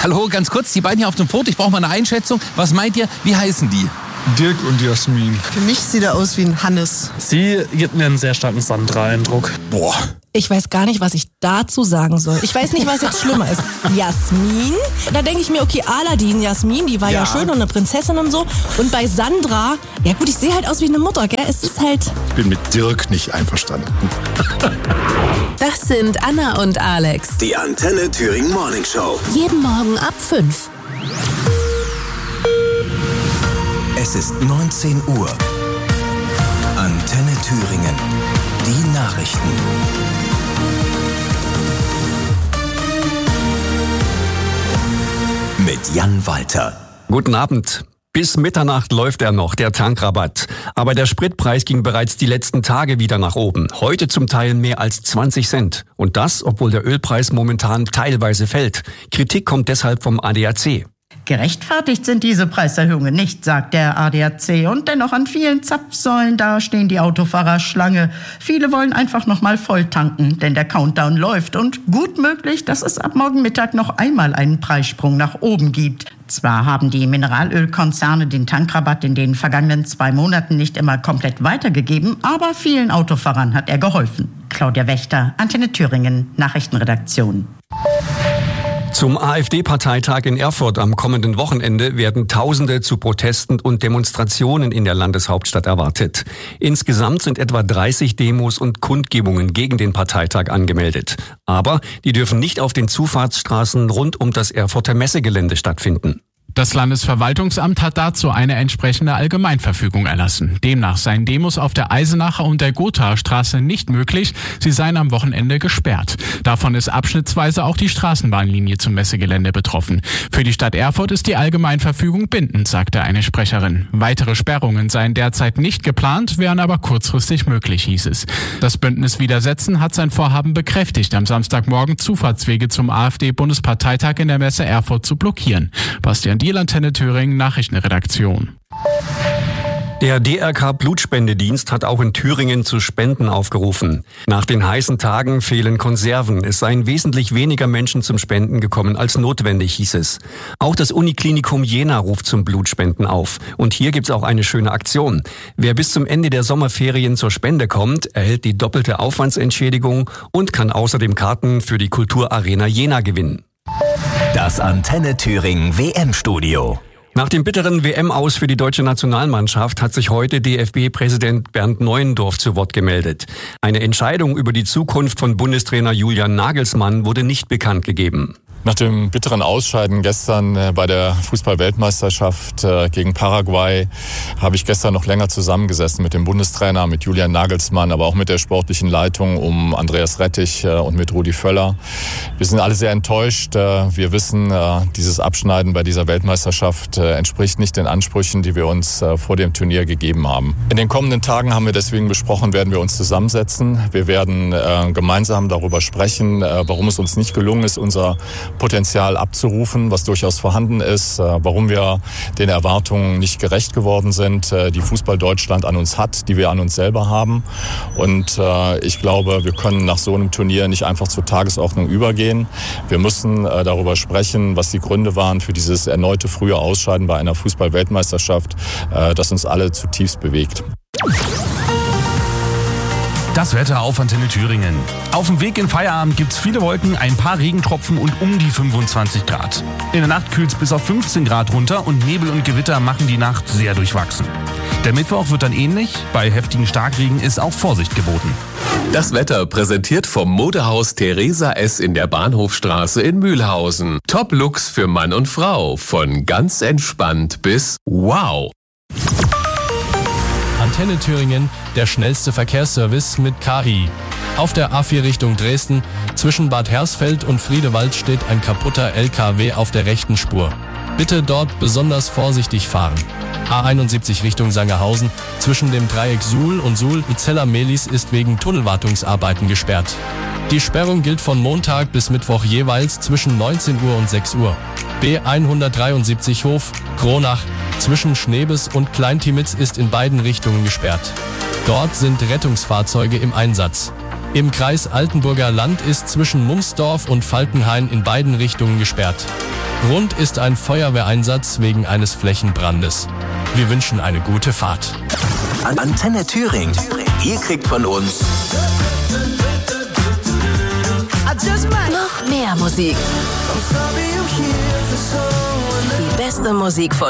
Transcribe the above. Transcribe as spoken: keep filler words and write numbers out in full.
Hallo, ganz kurz, die beiden hier auf dem Foto, ich brauche mal eine Einschätzung. Was meint ihr, wie heißen die? Dirk und Jasmin. Für mich sieht er aus wie ein Hannes. Sie gibt mir einen sehr starken Sandra-Eindruck. Boah. Ich weiß gar nicht, was ich dazu sagen soll. Ich weiß nicht, was jetzt schlimmer ist. Jasmin? Da denke ich mir, okay, Aladdin, Jasmin, die war ja. ja schön und eine Prinzessin und so. Und bei Sandra, ja gut, ich sehe halt aus wie eine Mutter, gell? Es ist halt... Ich bin mit Dirk nicht einverstanden. Das sind Anna und Alex. Die Antenne Thüringen Morning Show. Jeden Morgen ab fünf. Es ist neunzehn Uhr. Antenne Thüringen. Die Nachrichten. Mit Jan Walter. Guten Abend. Bis Mitternacht läuft er noch, der Tankrabatt. Aber der Spritpreis ging bereits die letzten Tage wieder nach oben. Heute zum Teil mehr als zwanzig Cent. Und das, obwohl der Ölpreis momentan teilweise fällt. Kritik kommt deshalb vom A D A C. Gerechtfertigt sind diese Preiserhöhungen nicht, sagt der A D A C. Und dennoch an vielen Zapfsäulen, da stehen die Autofahrer Schlange. Viele wollen einfach noch mal voll tanken, denn der Countdown läuft. Und gut möglich, dass es ab morgen Mittag noch einmal einen Preissprung nach oben gibt. Zwar haben die Mineralölkonzerne den Tankrabatt in den vergangenen zwei Monaten nicht immer komplett weitergegeben, aber vielen Autofahrern hat er geholfen. Claudia Wächter, Antenne Thüringen, Nachrichtenredaktion. Zum AfD-Parteitag in Erfurt am kommenden Wochenende werden Tausende zu Protesten und Demonstrationen in der Landeshauptstadt erwartet. Insgesamt sind etwa dreißig Demos und Kundgebungen gegen den Parteitag angemeldet. Aber die dürfen nicht auf den Zufahrtsstraßen rund um das Erfurter Messegelände stattfinden. Das Landesverwaltungsamt hat dazu eine entsprechende Allgemeinverfügung erlassen. Demnach seien Demos auf der Eisenacher und der Gothaer Straße nicht möglich, sie seien am Wochenende gesperrt. Davon ist abschnittsweise auch die Straßenbahnlinie zum Messegelände betroffen. Für die Stadt Erfurt ist die Allgemeinverfügung bindend, sagte eine Sprecherin. Weitere Sperrungen seien derzeit nicht geplant, wären aber kurzfristig möglich, hieß es. Das Bündnis Widersetzen hat sein Vorhaben bekräftigt, am Samstagmorgen Zufahrtswege zum AfD-Bundesparteitag in der Messe Erfurt zu blockieren. Bastian Die Antenne Thüringen Nachrichtenredaktion. Der D R K-Blutspendedienst hat auch in Thüringen zu Spenden aufgerufen. Nach den heißen Tagen fehlen Konserven. Es seien wesentlich weniger Menschen zum Spenden gekommen als notwendig, hieß es. Auch das Uniklinikum Jena ruft zum Blutspenden auf. Und hier gibt's auch eine schöne Aktion. Wer bis zum Ende der Sommerferien zur Spende kommt, erhält die doppelte Aufwandsentschädigung und kann außerdem Karten für die Kulturarena Jena gewinnen. Das Antenne Thüringen W M-Studio. Nach dem bitteren W M-Aus für die deutsche Nationalmannschaft hat sich heute D F B-Präsident Bernd Neuendorf zu Wort gemeldet. Eine Entscheidung über die Zukunft von Bundestrainer Julian Nagelsmann wurde nicht bekannt gegeben. Nach dem bitteren Ausscheiden gestern bei der Fußball-Weltmeisterschaft gegen Paraguay habe ich gestern noch länger zusammengesessen mit dem Bundestrainer, mit Julian Nagelsmann, aber auch mit der sportlichen Leitung um Andreas Rettich und mit Rudi Völler. Wir sind alle sehr enttäuscht. Wir wissen, dieses Abschneiden bei dieser Weltmeisterschaft entspricht nicht den Ansprüchen, die wir uns vor dem Turnier gegeben haben. In den kommenden Tagen haben wir deswegen besprochen, werden wir uns zusammensetzen. Wir werden gemeinsam darüber sprechen, warum es uns nicht gelungen ist, unser Potenzial abzurufen, was durchaus vorhanden ist, warum wir den Erwartungen nicht gerecht geworden sind, die Fußball Deutschland an uns hat, die wir an uns selber haben. Und ich glaube, wir können nach so einem Turnier nicht einfach zur Tagesordnung übergehen. Wir müssen darüber sprechen, was die Gründe waren für dieses erneute frühe Ausscheiden bei einer Fußball-Weltmeisterschaft, das uns alle zutiefst bewegt. Das Wetter auf Antenne Thüringen. Auf dem Weg in Feierabend gibt's viele Wolken, ein paar Regentropfen und um die fünfundzwanzig Grad. In der Nacht kühlt's bis auf fünfzehn Grad runter und Nebel und Gewitter machen die Nacht sehr durchwachsen. Der Mittwoch wird dann ähnlich. Bei heftigen Starkregen ist auch Vorsicht geboten. Das Wetter präsentiert vom Modehaus Theresa S. in der Bahnhofstraße in Mühlhausen. Top-Looks für Mann und Frau. Von ganz entspannt bis wow. Antenne Thüringen, der schnellste Verkehrsservice mit K I. Auf der A vier Richtung Dresden, zwischen Bad Hersfeld und Friedewald steht ein kaputter L K W auf der rechten Spur. Bitte dort besonders vorsichtig fahren. A einundsiebzig Richtung Sangerhausen, zwischen dem Dreieck Suhl und Suhl-Zeller-Mehlis ist wegen Tunnelwartungsarbeiten gesperrt. Die Sperrung gilt von Montag bis Mittwoch jeweils zwischen neunzehn Uhr und sechs Uhr. B hundertdreiundsiebzig Hof, Kronach, zwischen Schnebes und Kleintimitz ist in beiden Richtungen gesperrt. Dort sind Rettungsfahrzeuge im Einsatz. Im Kreis Altenburger Land ist zwischen Mumsdorf und Falkenhain in beiden Richtungen gesperrt. Grund ist ein Feuerwehreinsatz wegen eines Flächenbrandes. Wir wünschen eine gute Fahrt. Antenne Thüringen. Ihr kriegt von uns noch mehr Musik. Die beste Musik von